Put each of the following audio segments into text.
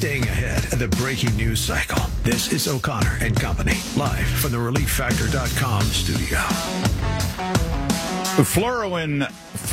staying ahead of the breaking news cycle. This is O'Connor and Company, live from the ReliefFactor.com studio. Folarin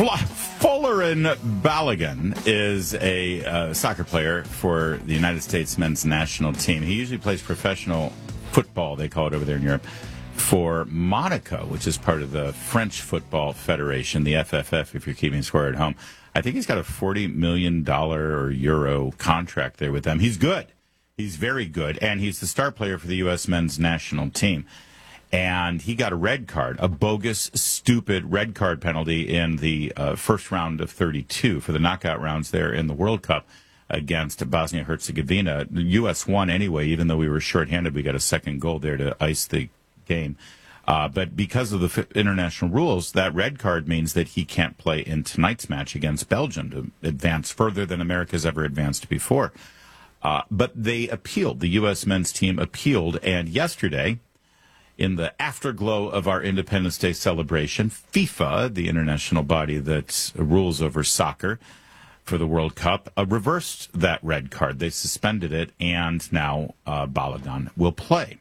Balogun is a soccer player for the United States men's national team. He usually plays professional football, they call it over there in Europe, for Monaco, which is part of the French Football Federation, the FFF, if you're keeping score at home. I think he's got a $40 million or euro contract there with them. He's good. He's very good, and he's the star player for the U.S. men's national team. And he got a red card, a bogus, stupid red card penalty in the first round of 32 for the knockout rounds there in the World Cup against Bosnia-Herzegovina. The U.S. won anyway, even though we were shorthanded. We got a second goal there to ice the game. But because of the international rules, that red card means that he can't play in tonight's match against Belgium to advance further than America's ever advanced before. But they appealed. The U.S. men's team appealed. And yesterday, in the afterglow of our Independence Day celebration, FIFA, the international body that rules over soccer for the World Cup, reversed that red card. They suspended it, and now Balogun will play.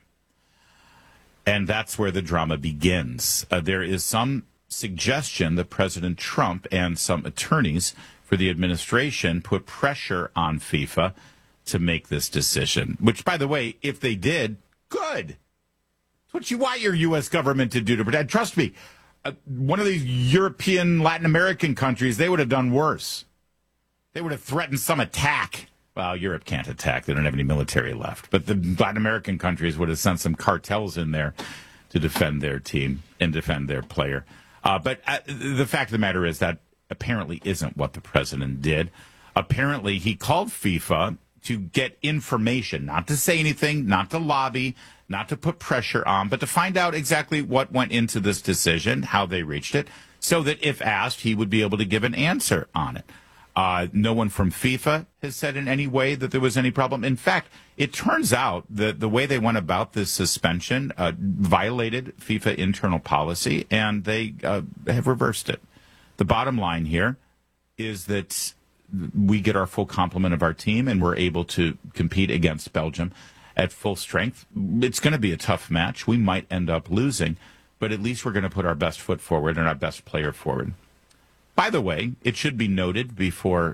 And that's where the drama begins. There is some suggestion that President Trump and some attorneys for the administration put pressure on FIFA to make this decision, which, by the way, if they did, good. It's what you want your U.S. government to do to protect. Trust me, one of these European, Latin American countries, they would have done worse. They would have threatened some attack. Well, Europe can't attack. They don't have any military left. But the Latin American countries would have sent some cartels in there to defend their team and defend their player. But the fact of the matter is that apparently isn't what the president did. Apparently, he called FIFA to get information, not to say anything, not to lobby, not to put pressure on, but to find out exactly what went into this decision, how they reached it, so that if asked, he would be able to give an answer on it. No one from FIFA has said in any way that there was any problem. In fact, it turns out that the way they went about this suspension violated FIFA internal policy, and they have reversed it. The bottom line here is that we get our full complement of our team, and we're able to compete against Belgium at full strength. It's going to be a tough match. We might end up losing, but at least we're going to put our best foot forward and our best player forward. By the way, it should be noted before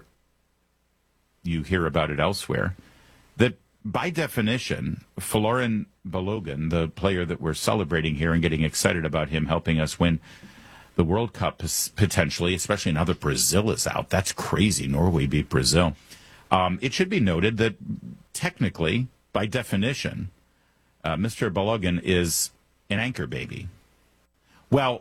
you hear about it elsewhere that by definition, Folarin Balogun, the player that we're celebrating here and getting excited about him helping us win the World Cup potentially, especially now that Brazil is out. That's crazy. Norway beat Brazil. It should be noted that technically, by definition, Mr. Balogun is an anchor baby. Well,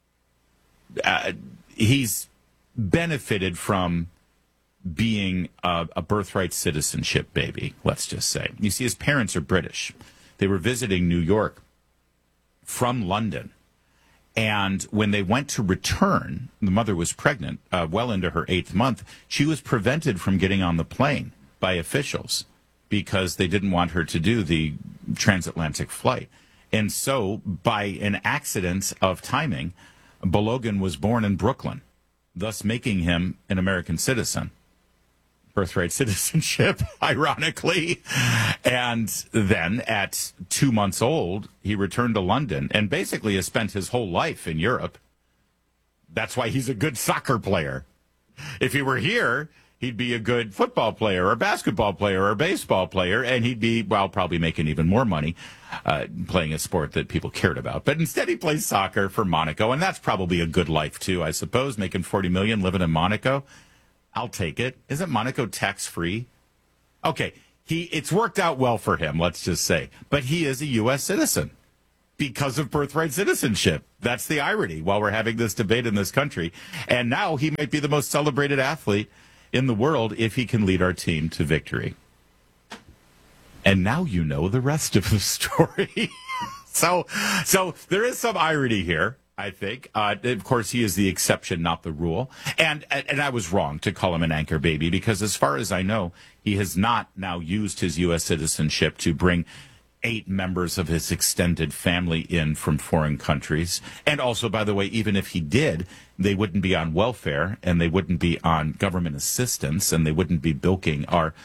he's benefited from being a birthright citizenship baby, let's just say. You see, his parents are British. They were visiting New York from London. And when they went to return, the mother was pregnant, well into her 8th month. She was prevented from getting on the plane by officials because they didn't want her to do the transatlantic flight. And so, by an accident of timing, Balogun was born in Brooklyn, thus making him an American citizen. Birthright citizenship, ironically. And then at 2 months old, he returned to London and basically has spent his whole life in Europe. That's why he's a good soccer player. If he were here, he'd be a good football player or basketball player or baseball player, and he'd be, well, probably making even more money playing a sport that people cared about. But instead he plays soccer for Monaco, and that's probably a good life too, I suppose, making $40 million living in Monaco. I'll take it. Isn't Monaco tax-free? Okay, it's worked out well for him, let's just say. But he is a U.S. citizen because of birthright citizenship. That's the irony while we're having this debate in this country. And now he might be the most celebrated athlete in the world if he can lead our team to victory. And now you know the rest of the story. So there is some irony here, I think. Of course, he is the exception, not the rule. And I was wrong to call him an anchor baby because as far as I know, he has not now used his U.S. citizenship to bring 8 members of his extended family in from foreign countries. And also, by the way, even if he did, they wouldn't be on welfare and they wouldn't be on government assistance and they wouldn't be bilking our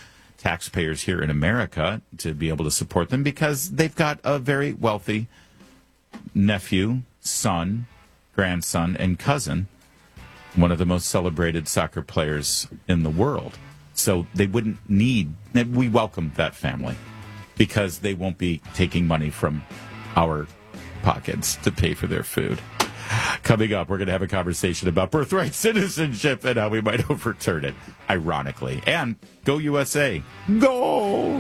taxpayers here in America to be able to support them because they've got a very wealthy nephew, son, grandson, and cousin, one of the most celebrated soccer players in the world. So they wouldn't need, we welcome that family because they won't be taking money from our pockets to pay for their food. Coming up, we're going to have a conversation about birthright citizenship and how we might overturn it, ironically. And go USA. Go!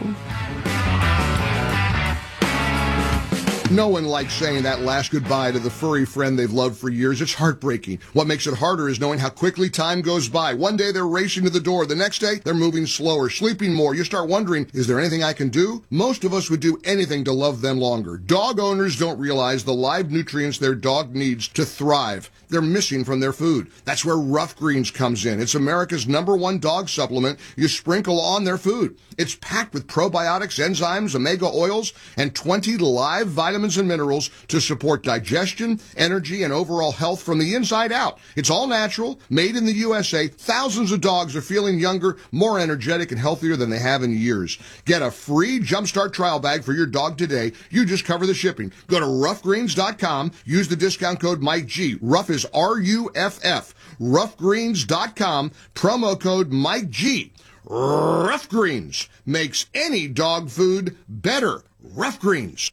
No one likes saying that last goodbye to the furry friend they've loved for years. It's heartbreaking. What makes it harder is knowing how quickly time goes by. One day they're racing to the door. The next day they're moving slower, sleeping more. You start wondering, is there anything I can do? Most of us would do anything to love them longer. Dog owners don't realize the live nutrients their dog needs to thrive. They're missing from their food. That's where Rough Greens comes in. It's America's #1 dog supplement you sprinkle on their food. It's packed with probiotics, enzymes, omega oils, and 20 live vitamins and minerals to support digestion, energy, and overall health from the inside out. It's all natural, made in the USA. Thousands of dogs are feeling younger, more energetic, and healthier than they have in years. Get a free Jumpstart trial bag for your dog today. You just cover the shipping. Go to roughgreens.com. Use the discount code MikeG. Rough is RUFF. Roughgreens.com. Promo code MikeG. Rough Greens makes any dog food better. Rough Greens.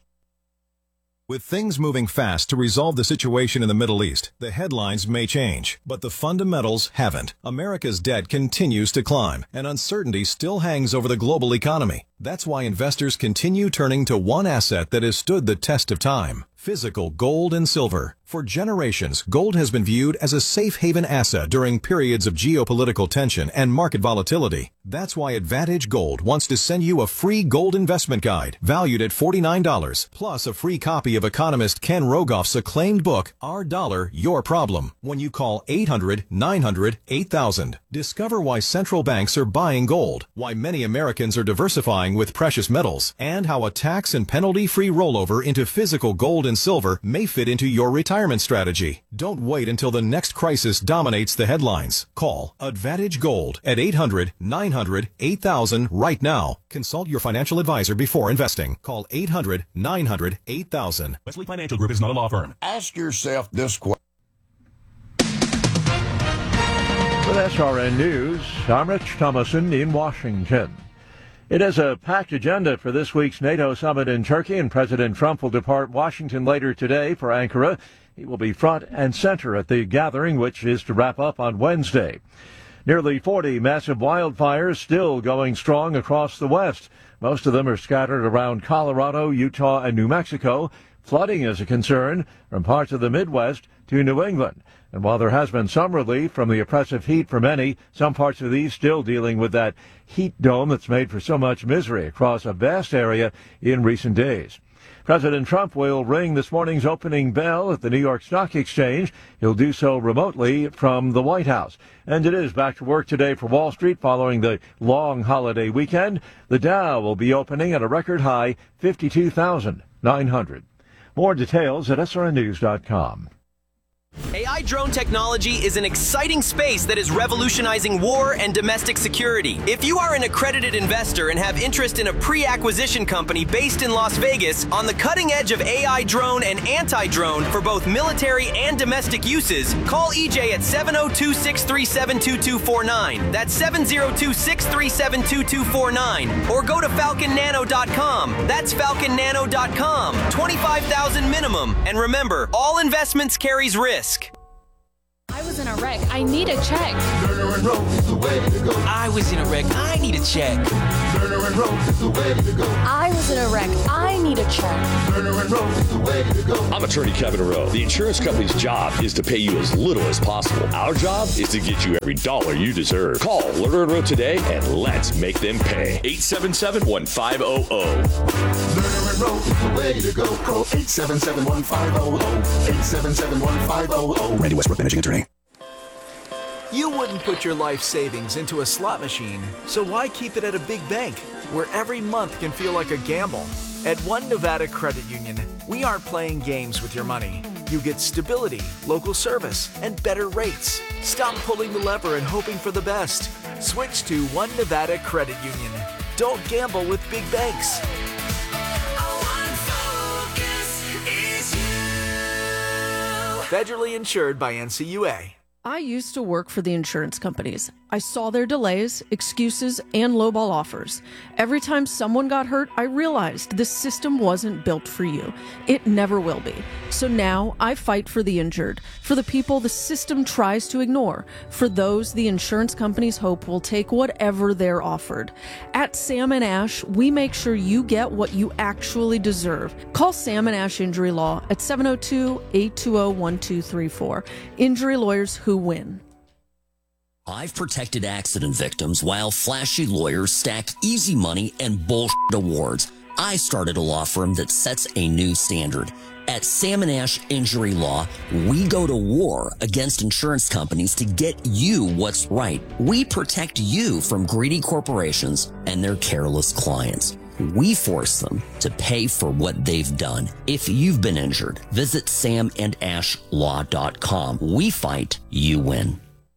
With things moving fast to resolve the situation in the Middle East, the headlines may change, but the fundamentals haven't. America's debt continues to climb, and uncertainty still hangs over the global economy. That's why investors continue turning to one asset that has stood the test of time: physical gold and silver. For generations, gold has been viewed as a safe haven asset during periods of geopolitical tension and market volatility. That's why Advantage Gold wants to send you a free gold investment guide valued at $49, plus a free copy of economist Ken Rogoff's acclaimed book, Our Dollar, Your Problem, when you call 800-900-8000. Discover why central banks are buying gold, why many Americans are diversifying with precious metals, and how a tax and penalty-free rollover into physical gold and silver may fit into your retirement strategy. Don't wait until the next crisis dominates the headlines. Call Advantage Gold at 800-900-8000 right now. Consult your financial advisor before investing. Call 800-900-8000. Wesley Financial Group is not a law firm. Ask yourself this question. With SRN News, I'm Rich Thomason in Washington. It is a packed agenda for this week's NATO summit in Turkey, and President Trump will depart Washington later today for Ankara. He will be front and center at the gathering, which is to wrap up on Wednesday. Nearly 40 massive wildfires still going strong across the West. Most of them are scattered around Colorado, Utah, and New Mexico. Flooding is a concern from parts of the Midwest to New England. And while there has been some relief from the oppressive heat for many, some parts of these still dealing with that heat dome that's made for so much misery across a vast area in recent days. President Trump will ring this morning's opening bell at the New York Stock Exchange. He'll do so remotely from the White House. And it is back to work today for Wall Street following the long holiday weekend. The Dow will be opening at a record high 52,900. More details at srnnews.com. AI drone technology is an exciting space that is revolutionizing war and domestic security. If you are an accredited investor and have interest in a pre-acquisition company based in Las Vegas on the cutting edge of AI drone and anti-drone for both military and domestic uses, call EJ at 702-637-2249. That's 702-637-2249. Or go to falconnano.com. That's falconnano.com. $25,000 minimum. And remember, all investments carries risk. I was in a wreck. I need a check. Turner and Rose is the way to go. I was in a wreck. I need a check. Turner and Rose is the way to go. I was in a wreck. I need a check. Turner and Rose is the way to go. I'm attorney Kevin Rowe. The insurance company's job is to pay you as little as possible. Our job is to get you every dollar you deserve. Call Lerner and Rowe today and let's make them pay. 877-1500. Turner and Rose is the way to go. Call 877-1500. 877-1500. Randy Westbrook, managing attorney. You wouldn't put your life savings into a slot machine, so why keep it at a big bank, where every month can feel like a gamble? At One Nevada Credit Union, we aren't playing games with your money. You get stability, local service, and better rates. Stop pulling the lever and hoping for the best. Switch to One Nevada Credit Union. Don't gamble with big banks. Federally insured by NCUA. I used to work for the insurance companies. I saw their delays, excuses, and lowball offers. Every time someone got hurt, I realized this system wasn't built for you. It never will be. So now I fight for the injured, for the people the system tries to ignore, for those the insurance companies hope will take whatever they're offered. At Sam & Ash, we make sure you get what you actually deserve. Call Sam & Ash Injury Law at 702-820-1234. Injury lawyers who win. I've protected accident victims while flashy lawyers stack easy money and bullshit awards. I started a law firm that sets a new standard. At Sam & Ash Injury Law, we go to war against insurance companies to get you what's right. We protect you from greedy corporations and their careless clients. We force them to pay for what they've done. If you've been injured, visit samandashlaw.com. We fight, you win.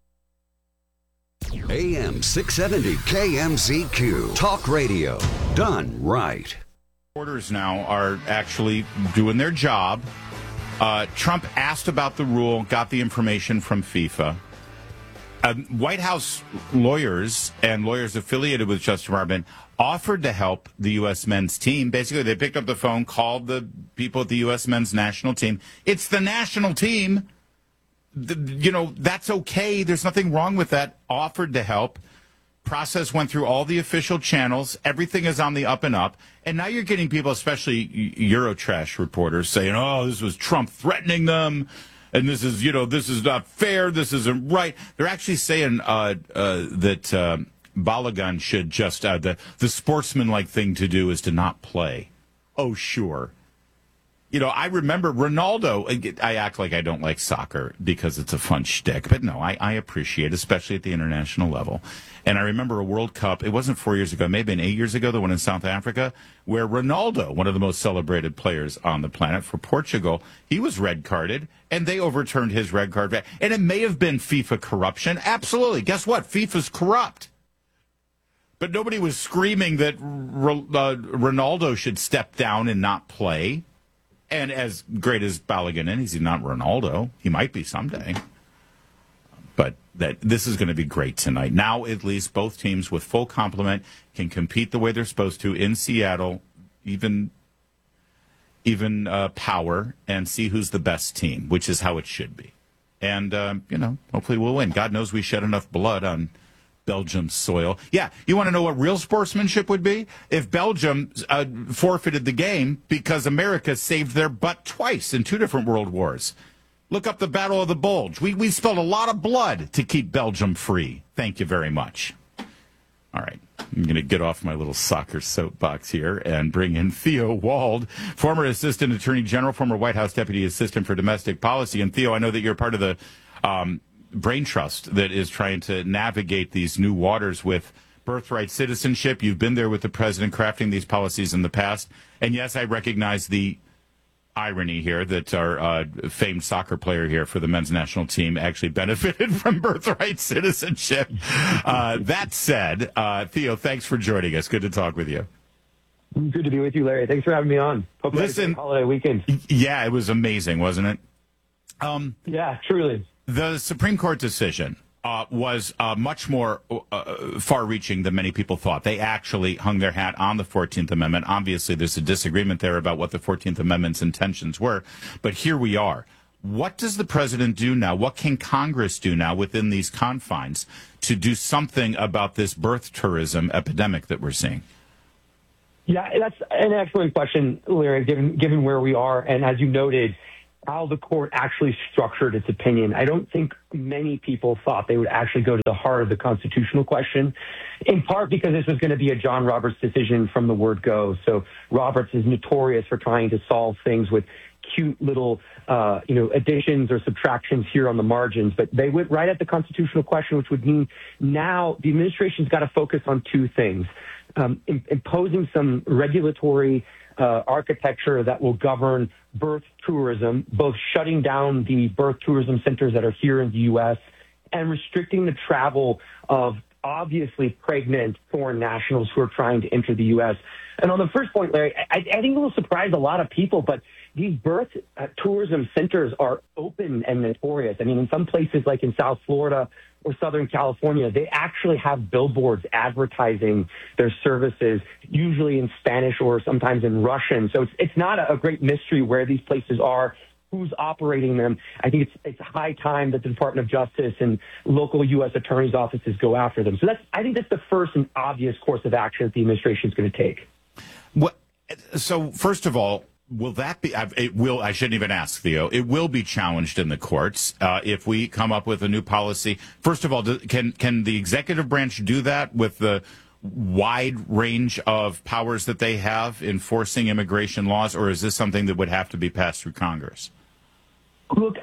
AM 670 KMZQ. Talk radio. Done right. Reporters now are actually doing their job. Trump asked about the rule, got the information from FIFA. White House lawyers and lawyers affiliated with Justice Department offered to help the U.S. men's team. Basically, they picked up the phone, called the people at the U.S. men's national team. It's the national team. That's okay. There's nothing wrong with that. Offered to help. Process went through all the official channels. Everything is on the up and up. And now you're getting people, especially Eurotrash reporters, saying, oh, this was Trump threatening them. And this is, this is not fair. This isn't right. They're actually saying that Balogun should just, the sportsmanlike thing to do is to not play. Oh, sure. I remember Ronaldo. I act like I don't like soccer because it's a fun shtick. But no, I appreciate it, especially at the international level. And I remember a World Cup. It wasn't 4 years ago, maybe 8 years ago, the one in South Africa, where Ronaldo, one of the most celebrated players on the planet for Portugal, he was red carded, and they overturned his red card. And it may have been FIFA corruption. Absolutely. Guess what? FIFA's corrupt. But nobody was screaming that Ronaldo should step down and not play. And as great as Balogun is, he's not Ronaldo. He might be someday. But this is going to be great tonight. Now, at least, both teams with full complement can compete the way they're supposed to in Seattle, even power, and see who's the best team, which is how it should be. And, hopefully we'll win. God knows we shed enough blood on Belgium's soil. Yeah, you want to know what real sportsmanship would be? If Belgium forfeited the game because America saved their butt twice in two different world wars. Look up the Battle of the Bulge. We spilled a lot of blood to keep Belgium free. Thank you very much. All right, I'm going to get off my little soccer soapbox here and bring in Theo Wald, former Assistant Attorney General, former White House Deputy Assistant for Domestic Policy. And Theo, I know that you're part of the Brain Trust that is trying to navigate these new waters with birthright citizenship. You've been there with the president crafting these policies in the past. And yes, I recognize the irony here that our famed soccer player here for the men's national team actually benefited from birthright citizenship. That said, Theo, thanks for joining us. Good to talk with you. Good to be with you, Larry. Thanks for having me on. Hope you had a great holiday weekend. Yeah, it was amazing, wasn't it? Yeah, truly. The Supreme Court decision was much more far-reaching than many people thought. They actually hung their hat on the 14th Amendment. Obviously, there's a disagreement there about what the 14th Amendment's intentions were, but here we are. What does the president do now? What can Congress do now within these confines to do something about this birth tourism epidemic that we're seeing? Yeah, that's an excellent question, Larry, given where we are. And as you noted, how the court actually structured its opinion. I don't think many people thought they would actually go to the heart of the constitutional question, in part because this was going to be a John Roberts decision from the word go. So Roberts is notorious for trying to solve things with cute little, additions or subtractions here on the margins. But they went right at the constitutional question, which would mean now the administration's got to focus on two things. Imposing some regulatory architecture that will govern birth tourism, both shutting down the birth tourism centers that are here in the U.S. and restricting the travel of obviously pregnant foreign nationals who are trying to enter the U.S. And on the first point, Larry, I think it will surprise a lot of people, but these birth tourism centers are open and notorious. I mean, in some places like in South Florida or Southern California, they actually have billboards advertising their services, usually in Spanish or sometimes in Russian. So it's not a great mystery where these places are, who's operating them. I think it's high time that the Department of Justice and local U.S. attorneys' offices go after them. So I think that's the first and obvious course of action that the administration is going to take. So first of all, will that be? I shouldn't even ask, Theo. It will be challenged in the courts if we come up with a new policy. First of all, can the executive branch do that with the wide range of powers that they have enforcing immigration laws, or is this something that would have to be passed through Congress? Look,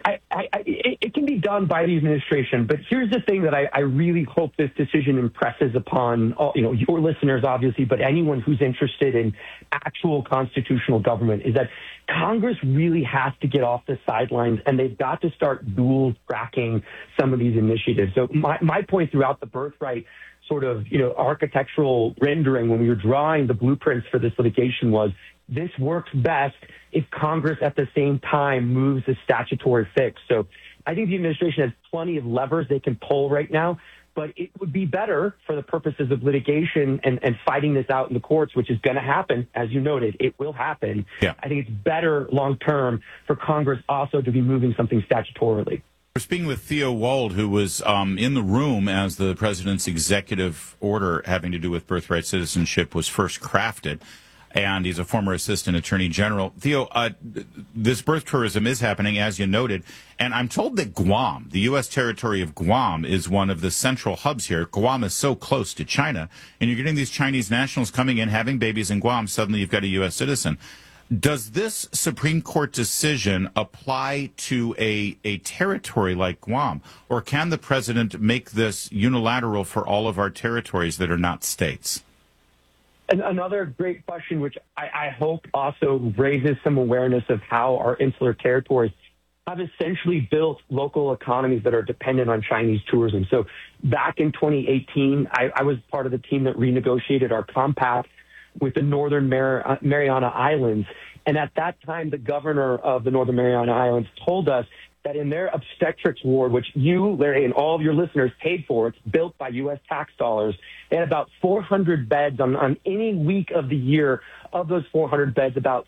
it can be done by the administration, but here's the thing that I really hope this decision impresses upon your listeners, obviously, but anyone who's interested in actual constitutional government, is that Congress really has to get off the sidelines, and they've got to start dual tracking some of these initiatives. So my point throughout the birthright sort of architectural rendering when we were drawing the blueprints for this litigation was, this works best if Congress at the same time moves the statutory fix. So I think the administration has plenty of levers they can pull right now, but it would be better for the purposes of litigation and fighting this out in the courts, which is going to happen. As you noted, it will happen. Yeah. I think it's better long term for Congress also to be moving something statutorily. We're speaking with Theo Wold, who was in the room as the president's executive order having to do with birthright citizenship was first crafted. And he's a former assistant attorney general. Theo, this birth tourism is happening, as you noted. And I'm told that Guam, the U.S. territory of Guam, is one of the central hubs here. Guam is so close to China. And you're getting these Chinese nationals coming in, having babies in Guam. Suddenly you've got a U.S. citizen. Does this Supreme Court decision apply to a territory like Guam? Or can the president make this unilateral for all of our territories that are not states? And another great question, which I hope also raises some awareness of how our insular territories have essentially built local economies that are dependent on Chinese tourism. So back in 2018, I was part of the team that renegotiated our compact with the Northern Mariana Islands. And at that time, the governor of the Northern Mariana Islands told us that in their obstetrics ward, which you, Larry, and all of your listeners paid for, it's built by U.S. tax dollars, they had about 400 beds on any week of the year. Of those 400 beds, about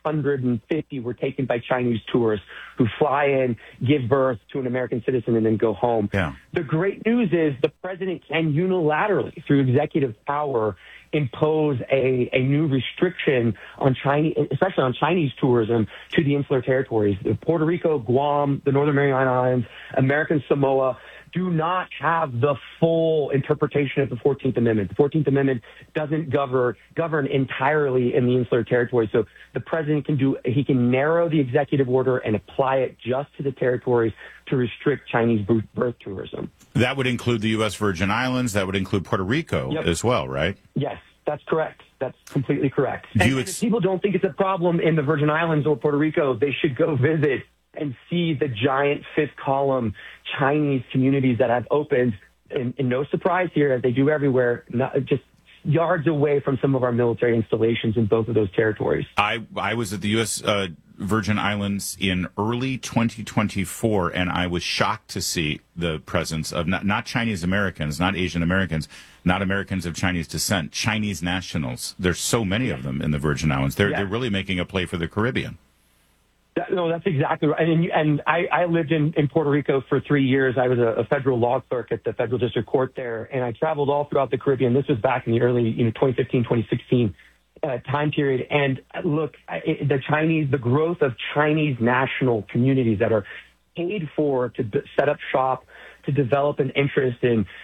350 were taken by Chinese tourists who fly in, give birth to an American citizen, and then go home. Yeah. The great news is the president can unilaterally, through executive power, impose a new restriction on Chinese, especially on Chinese tourism to the insular territories. Puerto Rico, Guam, the Northern Mariana Islands, American Samoa do not have the full interpretation of the 14th Amendment. The 14th Amendment doesn't govern entirely in the insular territory. So the president he can narrow the executive order and apply it just to the territories to restrict Chinese birth tourism. That would include the U.S. Virgin Islands. That would include Puerto Rico as well, right? Yes, that's correct. That's completely correct. And if people don't think it's a problem in the Virgin Islands or Puerto Rico, they should go visit and see the giant fifth column Chinese communities that have opened, and no surprise here, as they do everywhere, just yards away from some of our military installations in both of those territories. I was at the U.S. Virgin Islands in early 2024, and I was shocked to see the presence of not Chinese Americans, not Asian Americans, not Americans of Chinese descent, Chinese nationals. There's so many of them in the Virgin Islands. They're really making a play for the Caribbean. No, that's exactly right. And I lived in Puerto Rico for 3 years. I was a federal law clerk at the federal district court there, and I traveled all throughout the Caribbean. This was back in the early 2015, 2016 time period. And look, the growth of Chinese national communities that are paid for to set up shop, to develop an interest in